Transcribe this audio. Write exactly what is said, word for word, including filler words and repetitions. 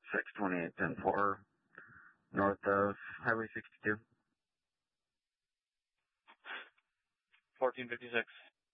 six twenty-eight ten four, north of Highway sixty-two. fourteen fifty-six.